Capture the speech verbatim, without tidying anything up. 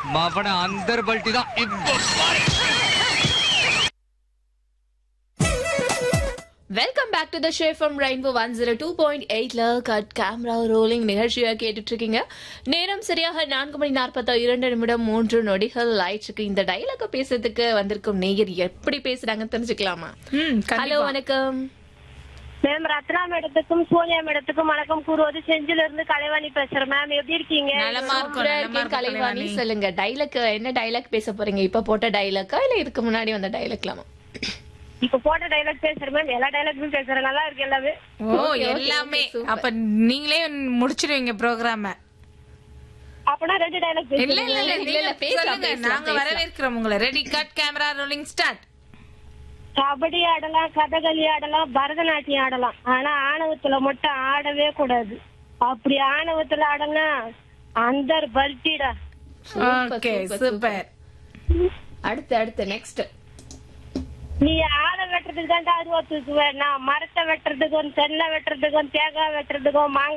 மாவன அந்தர் பல்ட்டி தான் இப்போ. Welcome back to the show from rainbow one zero two point எயிட்ல cut camera rolling நிகழ்ச்சியா கேட்டுட்டு இருக்கீங்க. நேரம் சரியாக நான்கு மணி நாற்பத்தி இரண்டு நிமிடம் மூன்று நொடிகள் ஆயிடுச்சு. இந்த டைலாக பேசுறதுக்கு வந்திருக்கும் நேயர் எப்படி பேசுறாங்கன்னு தெரிஞ்சுக்கலாமா? ஹலோ, வணக்கம் மேம். ரத்னா மேடத்துக்கும் சோனியா மேடத்துக்கும் வணக்கம் கூறுவது செஞ்சில இருந்து கலைவாணி பேசுறேன் மேம். எப்படி இருக்கீங்க? கலைவாணி, சொல்லுங்க டைலாக் என்ன டைலாக் பேச போறீங்க? இப்ப போட்ட டைலாக்கா இல்ல இதுக்கு முன்னாடி வந்த டைலாக்லாமா? இப்ப போட்ட டைலாக் பேசுறேன் மேம். எல்லா டைலாக்கும் பேசுறேன். நல்லா இருக்கு எல்லாமே. ஓ, எல்லாமே. அப்ப நீங்களே முடிச்சிடுவீங்க ப்ரோகிராம. அப்பனா ரெண்டு டைலாக் பேசுறேன். இல்ல இல்ல இல்ல, நீங்க சொல்லுங்க. நாங்க வரவேற்கிறோம் உங்களை. Ready, cut camera rolling start. Kabaddi ஆடலாம், கதகளி ஆடலாம், பரதநாட்டியம் ஆடலாம். ஆனா ஆணவத்துல மட்டும் ஆடவே கூடாது. அப்படி ஆணவத்துல ஆடனா அந்தர் பல்ட்டிடா. Okay, super. அடுத்து அடுத்து நெக்ஸ்ட். நீ ஆளை வெட்டுறதுக்கு தான் அருவா தூக்குவேன். நான் மரத்தை வெட்டுறதுக்கும் தென்னை வெட்டுறதுக்கும் தேங்காய் வெட்டுறதுக்கும் மாங்காய்